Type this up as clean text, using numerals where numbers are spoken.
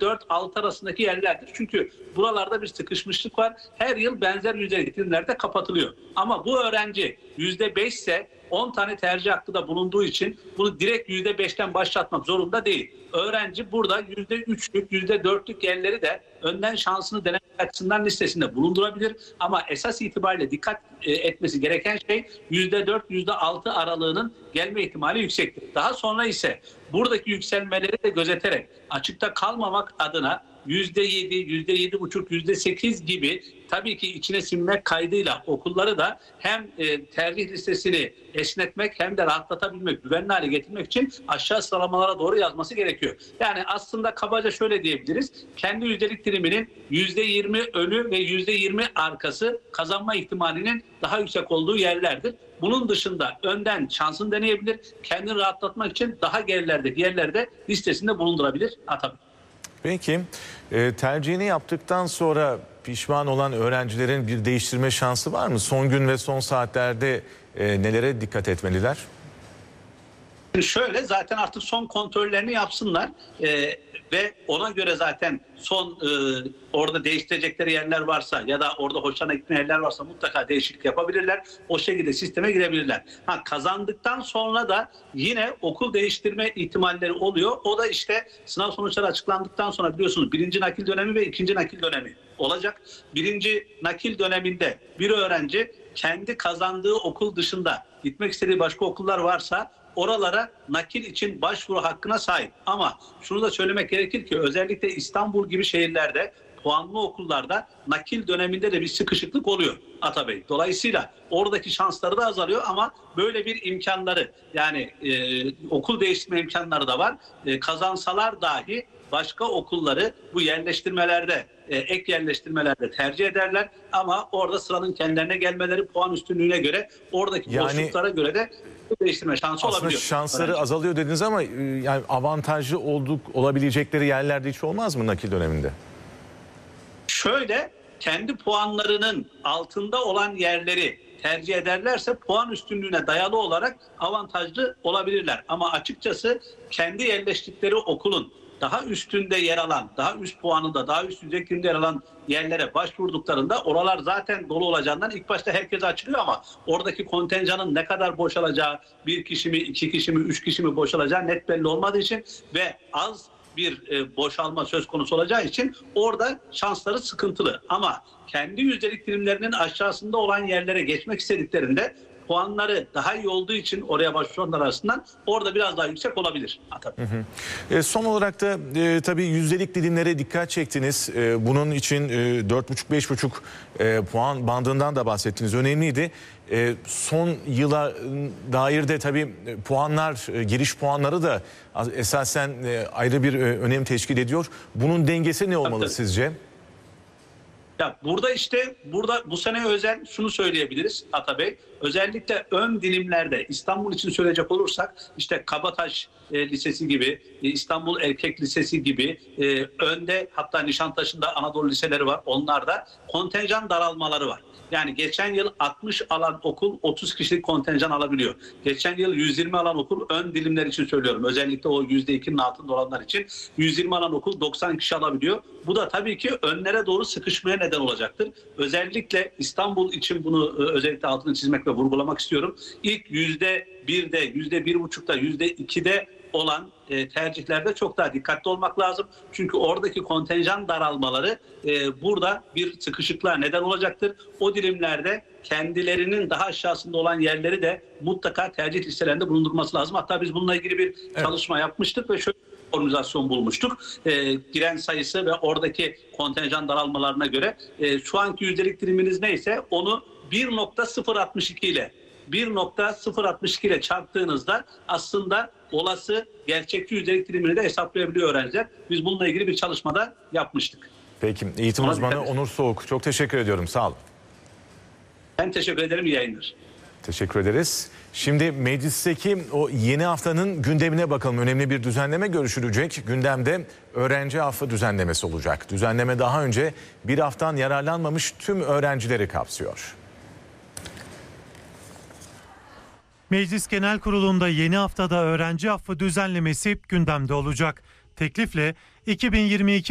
%4-6 arasındaki yerlerdir. Çünkü buralarda bir sıkışmışlık var. Her yıl benzer yüzdelik dilimlerde kapatılıyor. Ama bu öğrenci %5 ise 10 tane tercih hakkı da bulunduğu için bunu direkt %5'ten başlatmak zorunda değil. Öğrenci burada %3'lük, %4'lük yerleri de önden şansını denemek açısından listesinde bulundurabilir. Ama esas itibariyle dikkat etmesi gereken şey %4, %6 aralığının gelme ihtimali yüksektir. Daha sonra ise buradaki yükselmeleri de gözeterek açıkta kalmamak adına %7, %7,5, %8 gibi tabii ki içine sinmek kaydıyla okulları da hem tercih listesini esnetmek hem de rahatlatabilmek, güvenli hale getirmek için aşağı sıralamalara doğru yazması gerekiyor. Yani aslında kabaca şöyle diyebiliriz. Kendi yüzdelik diliminin %20 önü ve %20 arkası kazanma ihtimalinin daha yüksek olduğu yerlerdir. Bunun dışında önden şansını deneyebilir. Kendini rahatlatmak için daha gerilerde, diğerlerde listesinde bulundurabilir. Tabii. Peki tercihini yaptıktan sonra pişman olan öğrencilerin bir değiştirme şansı var mı? Son gün ve son saatlerde nelere dikkat etmeliler? Şöyle zaten artık son kontrollerini yapsınlar ve ona göre zaten son orada değiştirecekleri yerler varsa ya da orada hoşlarına gitmeyen yerler varsa mutlaka değişiklik yapabilirler. O şekilde sisteme girebilirler. Kazandıktan sonra da yine okul değiştirme ihtimalleri oluyor. O da işte sınav sonuçları açıklandıktan sonra biliyorsunuz birinci nakil dönemi ve ikinci nakil dönemi olacak. Birinci nakil döneminde bir öğrenci kendi kazandığı okul dışında gitmek istediği başka okullar varsa oralara nakil için başvuru hakkına sahip. Ama şunu da söylemek gerekir ki özellikle İstanbul gibi şehirlerde puanlı okullarda nakil döneminde de bir sıkışıklık oluyor Atabey. Dolayısıyla oradaki şansları da azalıyor ama böyle bir imkanları yani okul değiştirme imkanları da var. Kazansalar dahi başka okulları bu yerleştirmelerde, ek yerleştirmelerde tercih ederler. Ama orada sıranın kendilerine gelmeleri puan üstünlüğüne göre oradaki boşluklara göre de değiştirme şansı olabiliyor. Aslında şansları azalıyor dediniz ama yani avantajlı olabilecekleri yerlerde hiç olmaz mı nakil döneminde? Şöyle kendi puanlarının altında olan yerleri tercih ederlerse puan üstünlüğüne dayalı olarak avantajlı olabilirler. Ama açıkçası kendi yerleştikleri okulun daha üstünde yer alan, daha üst puanında, daha üst düzeyinde yer alan yerlere başvurduklarında oralar zaten dolu olacağından ilk başta herkese açılıyor ama oradaki kontenjanın ne kadar boşalacağı, bir kişi mi, iki kişi mi, üç kişi mi boşalacağı net belli olmadığı için ve az bir boşalma söz konusu olacağı için orada şansları sıkıntılı. Ama kendi yüzdelik dilimlerinin aşağısında olan yerlere geçmek istediklerinde puanları daha iyi olduğu için oraya başvuranlar arasından orada biraz daha yüksek olabilir. Son olarak da tabii yüzdelik dilimlere dikkat çektiniz. Bunun için 4,5-5,5 puan bandından da bahsettiniz. Önemliydi. Son yıla dair de tabii puanlar, giriş puanları da esasen ayrı bir önem teşkil ediyor. Bunun dengesi ne olmalı sizce? Ya burada bu sene özel şunu söyleyebiliriz Atabey. Özellikle ön dilimlerde İstanbul için söyleyecek olursak işte Kabataş Lisesi gibi, İstanbul Erkek Lisesi gibi önde hatta Nişantaşı'nda Anadolu liseleri var. Onlarda kontenjan daralmaları var. Yani geçen yıl 60 alan okul 30 kişilik kontenjan alabiliyor. Geçen yıl 120 alan okul ön dilimler için söylüyorum. Özellikle o %2'nin altında olanlar için 120 alan okul 90 kişi alabiliyor. Bu da tabii ki önlere doğru sıkışmaya neden olacaktır. Özellikle İstanbul için bunu özellikle altını çizmek ve vurgulamak istiyorum. İlk %1'de, %1,5'da, %2'de olan tercihlerde çok daha dikkatli olmak lazım. Çünkü oradaki kontenjan daralmaları burada bir sıkışıklığa neden olacaktır. O dilimlerde kendilerinin daha aşağısında olan yerleri de mutlaka tercih listelerinde bulundurması lazım. Hatta biz bununla ilgili bir çalışma yapmıştık ve şöyle bir organizasyon bulmuştuk. Giren sayısı ve oradaki kontenjan daralmalarına göre şu anki yüzdelik diliminiz neyse onu 1,062 ile çarptığınızda aslında olası gerçekçi yüzdelik dilimini de hesaplayabiliyor öğrenciler. Biz bununla ilgili bir çalışmada yapmıştık. Peki, eğitim uzmanı Onur Soğuk. Çok teşekkür ediyorum. Sağ olun. Ben teşekkür ederim. İyi yayınlar. Teşekkür ederiz. Şimdi meclisteki o yeni haftanın gündemine bakalım. Önemli bir düzenleme görüşülecek. Gündemde öğrenci affı düzenlemesi olacak. Düzenleme daha önce bir haftan yararlanmamış tüm öğrencileri kapsıyor. Meclis Genel Kurulu'nda yeni haftada öğrenci affı düzenlemesi gündemde olacak. Teklifle 2022